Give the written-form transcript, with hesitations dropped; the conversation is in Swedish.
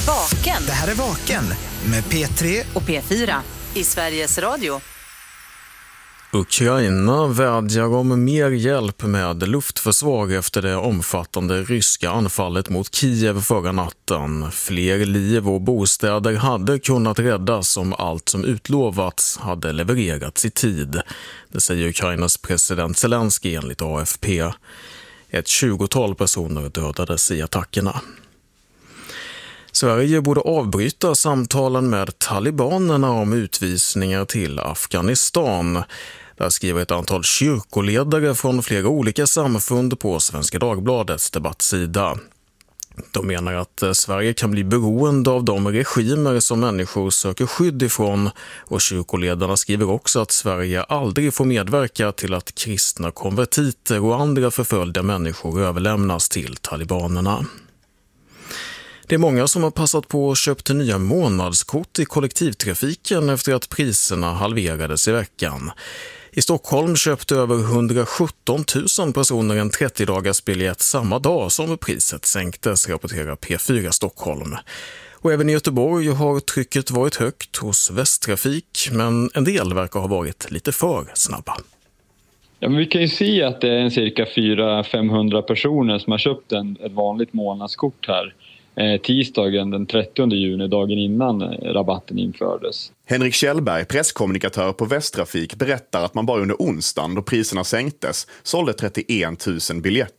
Vaken. Det här är Vaken med P3 och P4 i Sveriges Radio. Ukraina vädjar om mer hjälp med luftförsvar efter det omfattande ryska anfallet mot Kiev förra natten. Fler liv och bostäder hade kunnat räddas om allt som utlovats hade levererats i tid. Det säger Ukrainas president Zelensky enligt AFP. Ett 20-tal personer dödades i attackerna. Sverige borde avbryta samtalen med talibanerna om utvisningar till Afghanistan. Där skriver ett antal kyrkoledare från flera olika samfund på Svenska Dagbladets debattsida. De menar att Sverige kan bli beroende av de regimer som människor söker skydd ifrån, och kyrkoledarna skriver också att Sverige aldrig får medverka till att kristna konvertiter och andra förföljda människor överlämnas till talibanerna. Det är många som har passat på att köpa nya månadskort i kollektivtrafiken efter att priserna halverades i veckan. I Stockholm köpte över 117 000 personer en 30-dagars biljett samma dag som priset sänktes, rapporterar P4 Stockholm. Och även i Göteborg har trycket varit högt hos Västtrafik, men en del verkar ha varit lite för snabba. Ja, men vi kan ju se att det är en cirka 400-500 personer som har köpt ett vanligt månadskort här. Tisdagen den 30 juni, dagen innan rabatten infördes. Henrik Kjellberg, presskommunikatör på Västtrafik, berättar att man bara under onsdagen då priserna sänktes sålde 31 000 biljetter.